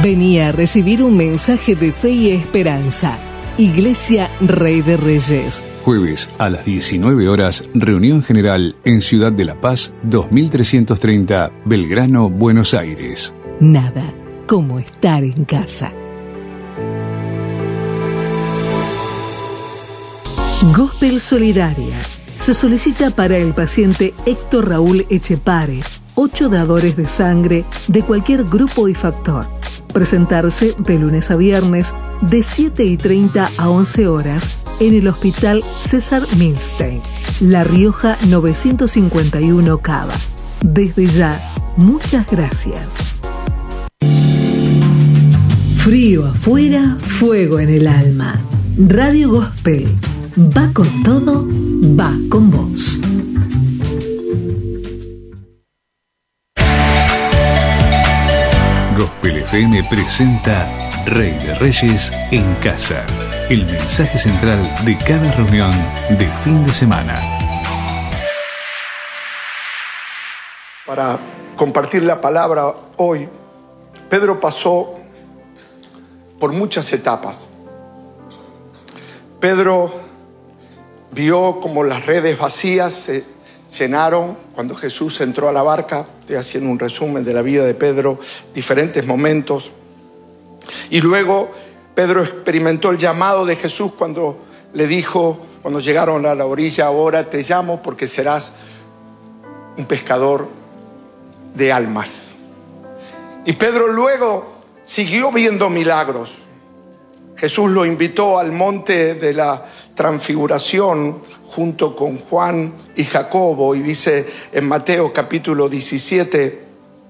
Venía a recibir un mensaje de fe y esperanza. Iglesia Rey de Reyes. Jueves a las 19 horas, reunión general en Ciudad de La Paz, 2330, Belgrano, Buenos Aires. Nada como estar en casa. Gospel Solidaria. Se solicita para el paciente Héctor Raúl Echepare, 8 dadores de sangre de cualquier grupo y factor. Presentarse de lunes a viernes de 7:30 a 11 horas en el Hospital César Milstein, La Rioja 951 Cava. Desde ya, muchas gracias. Frío afuera, fuego en el alma. Radio Gospel. Va con todo, va con vos. Gospel FM presenta Rey de Reyes en Casa, el mensaje central de cada reunión de fin de semana. Para compartir la palabra hoy, Pedro pasó por muchas etapas. Pedro vio como las redes vacías se llenaron cuando Jesús entró a la barca. Estoy haciendo un resumen de la vida de Pedro, diferentes momentos. Y luego Pedro experimentó el llamado de Jesús cuando le dijo, cuando llegaron a la orilla: ahora te llamo porque serás un pescador de almas. Y Pedro luego siguió viendo milagros. Jesús lo invitó al monte de la Transfiguración junto con Juan y Jacobo, y dice en Mateo capítulo 17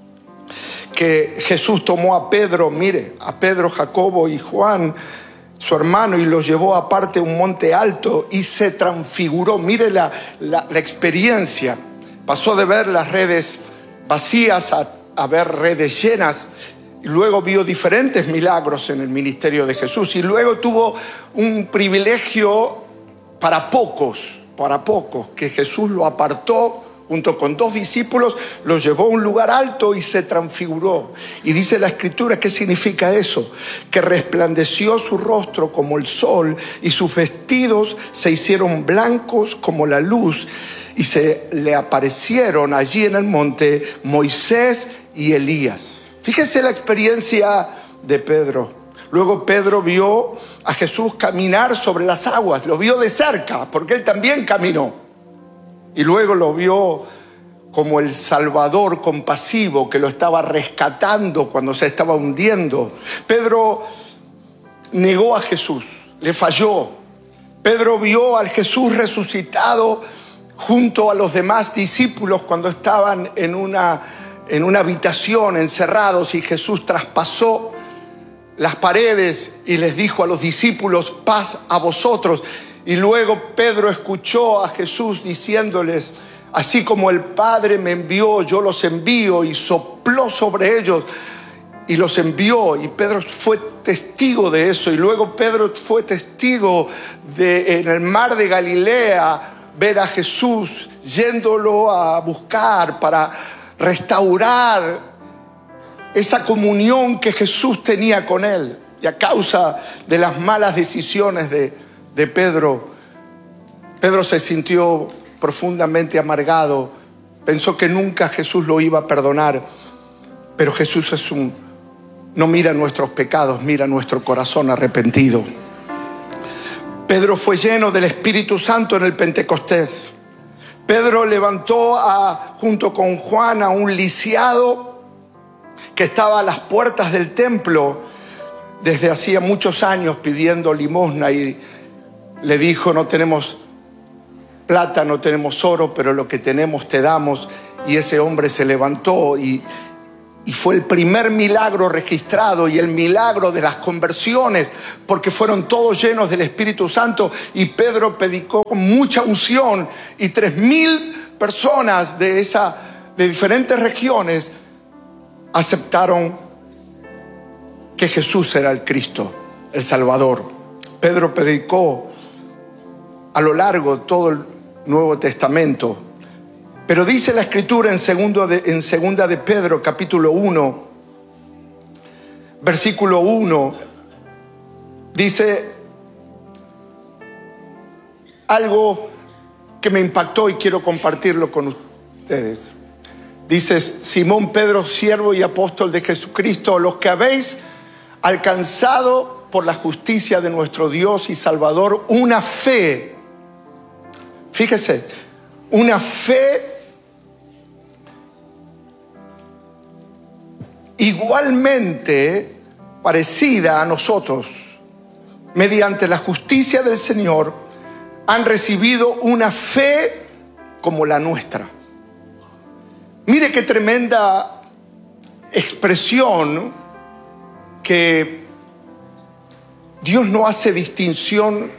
que Jesús tomó a Pedro, a Pedro, Jacobo y Juan, su hermano, y los llevó aparte a un monte alto y se transfiguró. Mire la experiencia. Pasó de ver las redes vacías a ver redes llenas. Y luego vio diferentes milagros en el ministerio de Jesús. Y luego tuvo un privilegio para pocos, que Jesús lo apartó junto con 2 discípulos, lo llevó a un lugar alto y se transfiguró. Y dice la Escritura, ¿qué significa eso? Que resplandeció su rostro como el sol y sus vestidos se hicieron blancos como la luz. Y se le aparecieron allí en el monte Moisés y Elías. Fíjese la experiencia de Pedro. Luego Pedro vio a Jesús caminar sobre las aguas. Lo vio de cerca, porque él también caminó. Y luego lo vio como el Salvador compasivo que lo estaba rescatando cuando se estaba hundiendo. Pedro negó a Jesús, le falló. Pedro vio al Jesús resucitado junto a los demás discípulos cuando estaban en una habitación encerrados, y Jesús traspasó las paredes y les dijo a los discípulos: paz a vosotros. Y luego Pedro escuchó a Jesús diciéndoles: así como el Padre me envió, yo los envío, y sopló sobre ellos y los envió. Y Pedro fue testigo de eso. Y luego Pedro fue testigo de, en el mar de Galilea, ver a Jesús yéndolo a buscar para restaurar esa comunión que Jesús tenía con él. Y a causa de las malas decisiones de Pedro, Pedro se sintió profundamente amargado. Pensó que nunca Jesús lo iba a perdonar. Pero Jesús no mira nuestros pecados, mira nuestro corazón arrepentido. Pedro fue lleno del Espíritu Santo en el Pentecostés. Pedro levantó junto con Juan a un lisiado que estaba a las puertas del templo desde hacía muchos años pidiendo limosna, y le dijo: no tenemos plata, no tenemos oro, pero lo que tenemos te damos. Y ese hombre se levantó y fue el primer milagro registrado y el milagro de las conversiones, porque fueron todos llenos del Espíritu Santo. Y Pedro predicó con mucha unción, y 3,000 personas de diferentes regiones aceptaron que Jesús era el Cristo, el Salvador. Pedro predicó a lo largo de todo el Nuevo Testamento. Pero dice la Escritura en segunda de Pedro, capítulo 1, versículo 1, dice algo que me impactó y quiero compartirlo con ustedes. Dice: Simón Pedro, siervo y apóstol de Jesucristo, los que habéis alcanzado por la justicia de nuestro Dios y Salvador una fe. Fíjese, una fe igualmente parecida a nosotros, mediante la justicia del Señor, han recibido una fe como la nuestra. Mire qué tremenda expresión, que Dios no hace distinción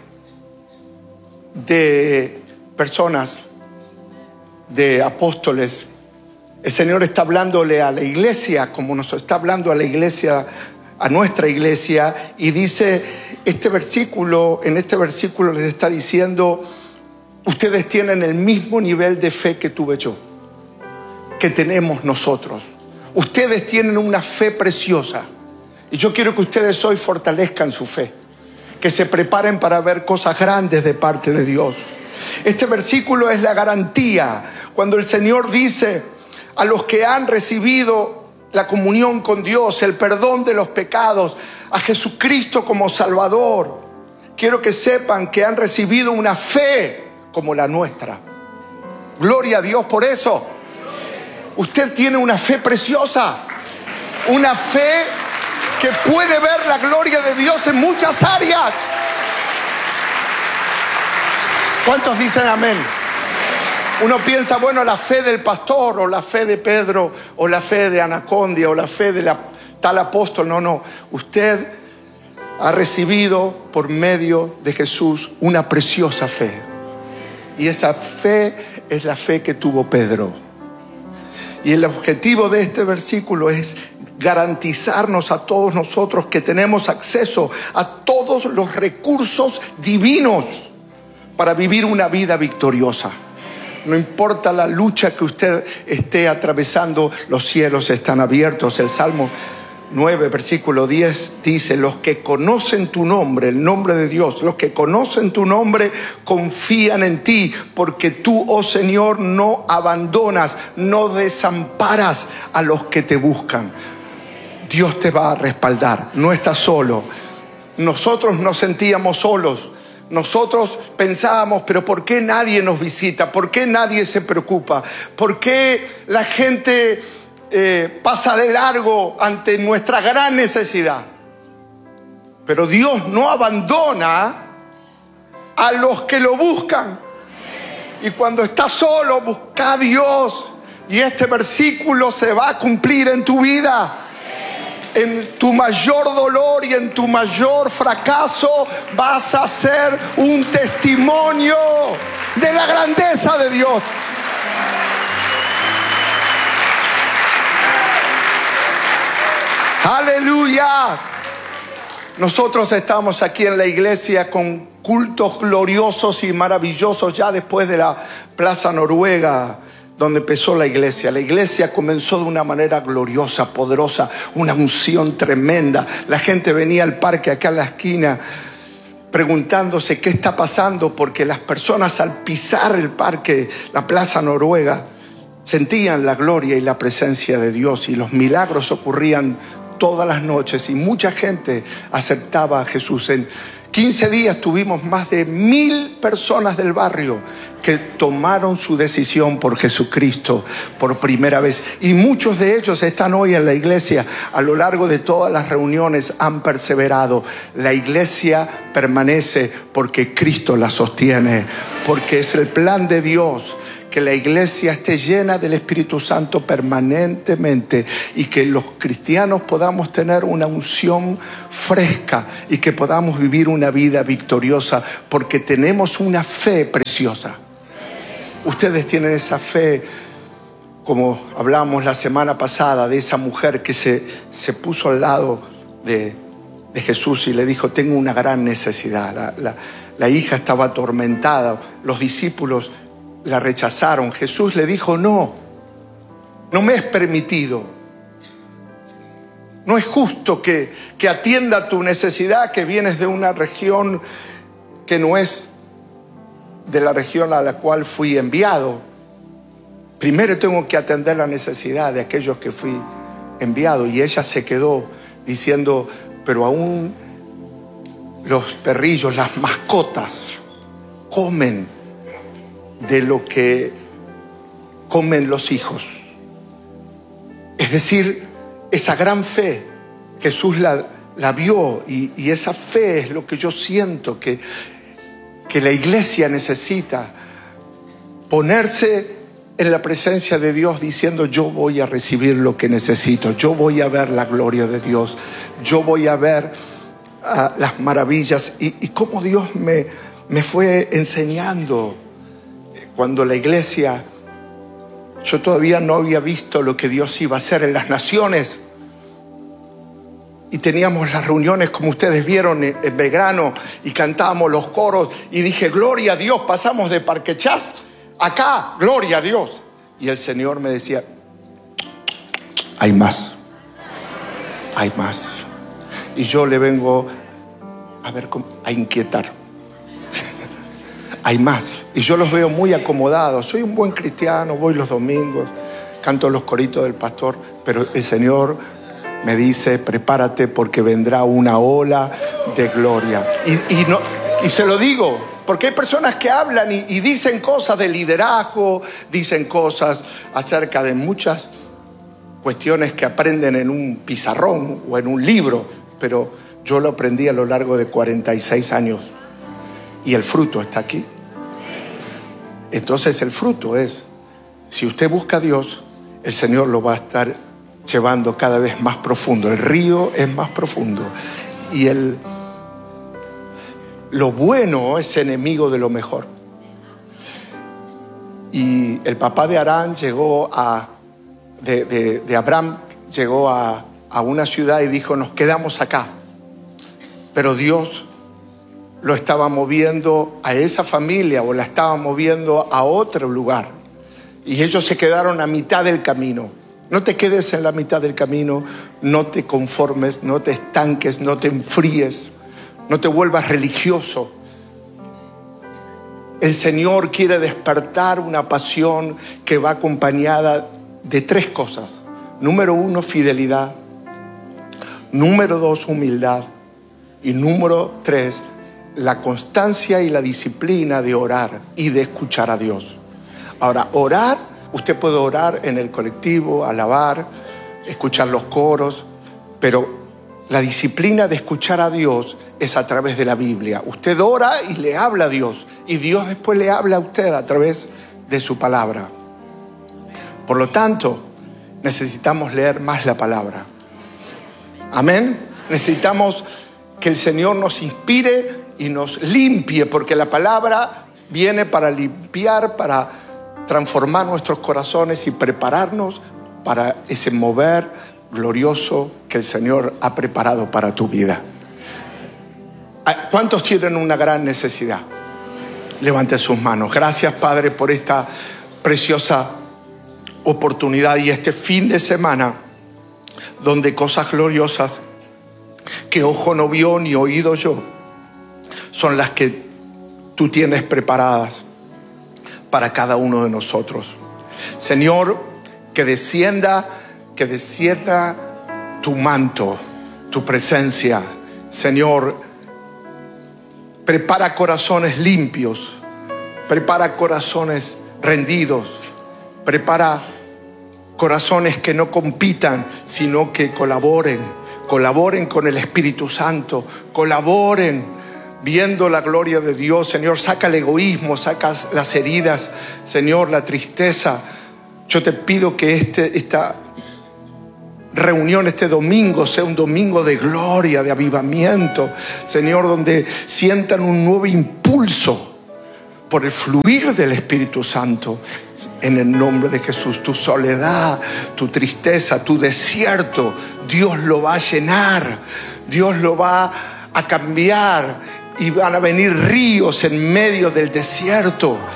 de personas, de apóstoles. El Señor está hablándole a la iglesia como nos está hablando a la iglesia, a nuestra iglesia, y dice en este versículo les está diciendo: ustedes tienen el mismo nivel de fe que tuve yo, que tenemos nosotros. Ustedes tienen una fe preciosa, y yo quiero que ustedes hoy fortalezcan su fe, que se preparen para ver cosas grandes de parte de Dios. Este versículo es la garantía cuando el Señor dice: a los que han recibido la comunión con Dios, el perdón de los pecados, a Jesucristo como Salvador, quiero que sepan que han recibido una fe como la nuestra. Gloria a Dios por eso. Usted tiene una fe preciosa, una fe que puede ver la gloria de Dios en muchas áreas. ¿Cuántos dicen amén? Uno piensa, bueno, la fe del pastor, o la fe de Pedro, o la fe de Anacondia, o la fe de tal apóstol. No. Usted ha recibido por medio de Jesús una preciosa fe. Y esa fe es la fe que tuvo Pedro. Y el objetivo de este versículo es garantizarnos a todos nosotros que tenemos acceso a todos los recursos divinos para vivir una vida victoriosa. No importa la lucha que usted esté atravesando, los cielos están abiertos. El Salmo 9, versículo 10 dice: los que conocen tu nombre, el nombre de Dios, los que conocen tu nombre confían en ti, porque tú, oh Señor, no abandonas, no desamparas a los que te buscan. Dios te va a respaldar, no estás solo. Nosotros nos sentíamos solos. Nosotros pensábamos, pero ¿por qué nadie nos visita? ¿Por qué nadie se preocupa? ¿Por qué la gente pasa de largo ante nuestra gran necesidad? Pero Dios no abandona a los que lo buscan. Y cuando estás solo, busca a Dios, y este versículo se va a cumplir en tu vida. En tu mayor dolor y en tu mayor fracaso vas a ser un testimonio de la grandeza de Dios. Aleluya. Nosotros estamos aquí en la iglesia con cultos gloriosos y maravillosos ya después de la Plaza Noruega, donde empezó la iglesia. La iglesia comenzó de una manera gloriosa, poderosa, una unción tremenda. La gente venía al parque acá en la esquina preguntándose qué está pasando, porque las personas al pisar el parque, la Plaza Noruega, sentían la gloria y la presencia de Dios, y los milagros ocurrían todas las noches y mucha gente aceptaba a Jesús. En 15 días tuvimos más de 1,000 personas del barrio que tomaron su decisión por Jesucristo por primera vez, y muchos de ellos están hoy en la iglesia. A lo largo de todas las reuniones han perseverado. La iglesia permanece porque Cristo la sostiene, porque es el plan de Dios que la iglesia esté llena del Espíritu Santo permanentemente, y que los cristianos podamos tener una unción fresca y que podamos vivir una vida victoriosa, porque tenemos una fe preciosa. Ustedes tienen esa fe, como hablamos la semana pasada de esa mujer que se puso al lado de Jesús y le dijo: tengo una gran necesidad. La hija estaba atormentada, los discípulos la rechazaron. Jesús le dijo: no me es permitido No es justo que atienda tu necesidad, que vienes de una región que no es de la región a la cual fui enviado. Primero tengo que atender la necesidad de aquellos que fui enviado. Y ella se quedó diciendo, pero aún los perrillos, las mascotas, comen de lo que comen los hijos. Es decir, esa gran fe, Jesús la vio, y esa fe es lo que yo siento que la iglesia necesita. Ponerse en la presencia de Dios diciendo, yo voy a recibir lo que necesito, yo voy a ver la gloria de Dios, yo voy a ver las maravillas y cómo Dios me fue enseñando. Cuando la iglesia, yo todavía no había visto lo que Dios iba a hacer en las naciones, y teníamos las reuniones como ustedes vieron en Belgrano, y cantábamos los coros, y dije, gloria a Dios, pasamos de Parquechás acá, gloria a Dios. Y el Señor me decía, hay más, hay más. Y yo le vengo a inquietar. Hay más. Y yo los veo muy acomodados. Soy un buen cristiano, voy los domingos, canto los coritos del pastor, pero el Señor me dice, prepárate porque vendrá una ola de gloria. Y se lo digo, porque hay personas que hablan y dicen cosas de liderazgo, dicen cosas acerca de muchas cuestiones que aprenden en un pizarrón o en un libro, pero yo lo aprendí a lo largo de 46 años y el fruto está aquí. Entonces el fruto es, si usted busca a Dios, el Señor lo va a estar llevando cada vez más profundo. El río es más profundo y lo bueno es enemigo de lo mejor. Y el papá de Abraham llegó Abraham llegó a una ciudad y dijo, nos quedamos acá. Pero Dios lo estaba moviendo a esa familia o la estaba moviendo a otro lugar. Y ellos se quedaron a mitad del camino. No te quedes en la mitad del camino, no te conformes, no te estanques, no te enfríes, no te vuelvas religioso. El Señor quiere despertar una pasión que va acompañada de 3 cosas. Número 1, fidelidad. Número 2, humildad. Y número 3, la constancia y la disciplina de orar y de escuchar a Dios. Ahora, orar, usted puede orar en el colectivo, alabar, escuchar los coros, pero la disciplina de escuchar a Dios es a través de la Biblia. Usted ora y le habla a Dios, y Dios después le habla a usted a través de su palabra. Por lo tanto, necesitamos leer más la palabra. Amén. Necesitamos que el Señor nos inspire y nos limpie, porque la palabra viene para limpiar, para transformar nuestros corazones y prepararnos para ese mover glorioso que el Señor ha preparado para tu vida. ¿Cuántos tienen una gran necesidad? Levante sus manos. Gracias, Padre, por esta preciosa oportunidad y este fin de semana donde cosas gloriosas que ojo no vio ni oído yo son las que tú tienes preparadas para cada uno de nosotros. Señor, que descienda tu manto, tu presencia. Señor, prepara corazones limpios, prepara corazones rendidos, prepara corazones que no compitan, sino que colaboren con el Espíritu Santo, colaboren viendo la gloria de Dios. Señor, saca el egoísmo, saca las heridas, Señor, la tristeza. Yo te pido que esta reunión, este domingo, sea un domingo de gloria, de avivamiento, Señor, donde sientan un nuevo impulso por el fluir del Espíritu Santo. En el nombre de Jesús, tu soledad, tu tristeza, tu desierto, Dios lo va a llenar, Dios lo va a cambiar, y van a venir ríos en medio del desierto.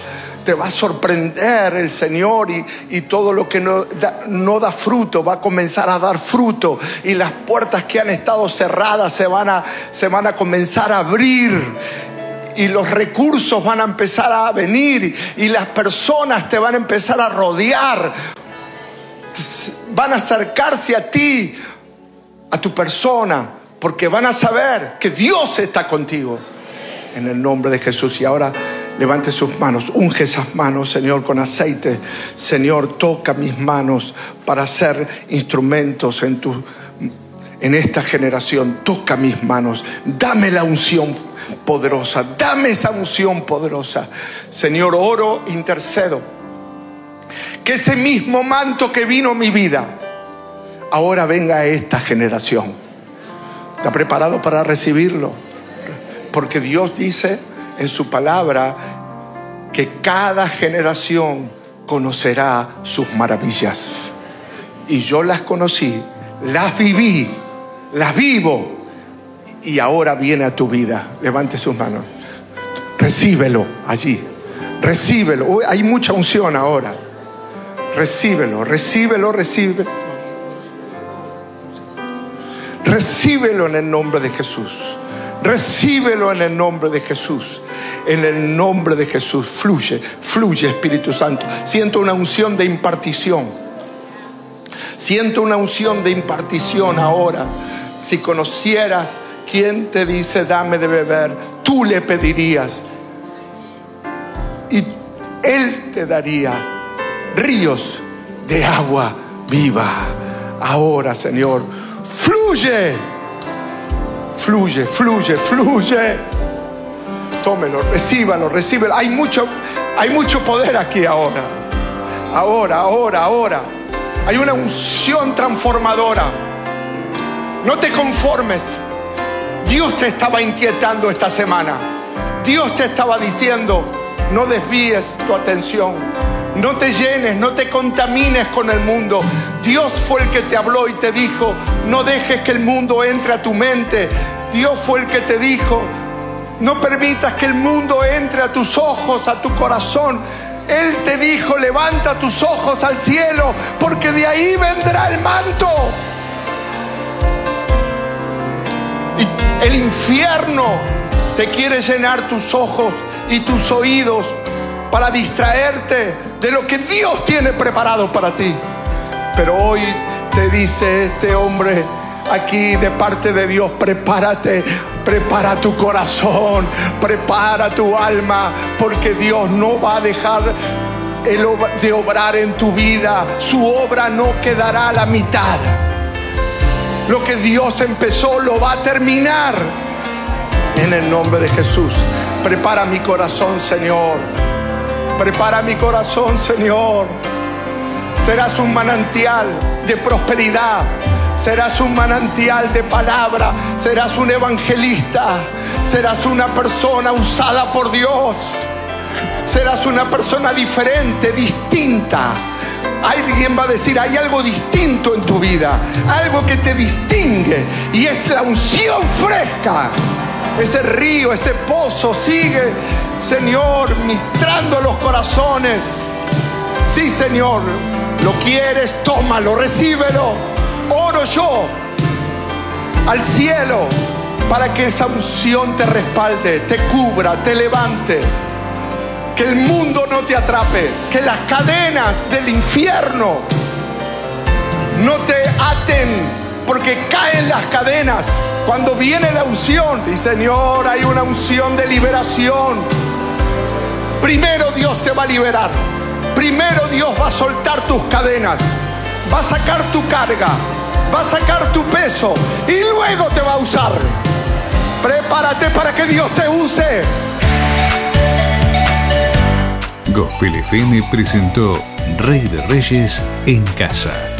te va a sorprender el Señor, y todo lo que no da fruto va a comenzar a dar fruto, y las puertas que han estado cerradas se van a comenzar a abrir, y los recursos van a empezar a venir, y las personas te van a empezar a rodear, van a acercarse a ti, a tu persona, porque van a saber que Dios está contigo. En el nombre de Jesús. Y ahora levante sus manos, unge esas manos, Señor, con aceite. Señor, toca mis manos para ser instrumentos en esta generación. Toca mis manos, dame la unción poderosa, dame esa unción poderosa. Señor, oro, intercedo, que ese mismo manto que vino a mi vida ahora venga a esta generación. ¿Está preparado para recibirlo? Porque Dios dice en su palabra que cada generación conocerá sus maravillas. Y yo las conocí, las viví, las vivo, y ahora viene a tu vida. Levante sus manos. Recíbelo allí. Recíbelo. Uy, hay mucha unción ahora. Recíbelo, recíbelo, recíbelo. Recíbelo en el nombre de Jesús. Recíbelo en el nombre de Jesús. En el nombre de Jesús. Fluye, fluye, Espíritu Santo. Siento una unción de impartición. Siento una unción de impartición ahora. Si conocieras quién te dice dame de beber, tú le pedirías y Él te daría ríos de agua viva. Ahora, Señor, fluye. Fluye, fluye, fluye. Tómelo, recíbalo, recíbelo. Hay mucho poder aquí ahora. Ahora. Hay una unción transformadora. No te conformes. Dios te estaba inquietando esta semana. Dios te estaba diciendo, no desvíes tu atención. No te llenes, no te contamines con el mundo. Dios fue el que te habló y te dijo, no dejes que el mundo entre a tu mente. Dios fue el que te dijo, no permitas que el mundo entre a tus ojos, a tu corazón. Él te dijo, levanta tus ojos al cielo, porque de ahí vendrá el manto. Y el infierno te quiere llenar tus ojos y tus oídos para distraerte de lo que Dios tiene preparado para ti. Pero hoy te dice este hombre aquí de parte de Dios, prepárate, prepara tu corazón, prepara tu alma, porque Dios no va a dejar de obrar en tu vida. Su obra no quedará a la mitad. Lo que Dios empezó lo va a terminar. En el nombre de Jesús. Prepara mi corazón, Señor. Prepara mi corazón, Señor. Serás un manantial de prosperidad. Serás un manantial de palabra. Serás un evangelista. Serás una persona usada por Dios. Serás una persona diferente, distinta. Alguien va a decir, hay algo distinto en tu vida, algo que te distingue, y es la unción fresca. Ese río, ese pozo sigue, Señor, ministrando los corazones. Sí, Señor, lo quieres, tómalo, recíbelo. Oro yo al cielo para que esa unción te respalde, te cubra, te levante. Que el mundo no te atrape, que las cadenas del infierno no te aten, porque caen las cadenas cuando viene la unción. Sí, Señor, hay una unción de liberación. Primero Dios te va a liberar. Primero Dios va a soltar tus cadenas, va a sacar tu carga, va a sacar tu peso y luego te va a usar. Prepárate para que Dios te use. Gospel FM presentó Rey de Reyes en Casa.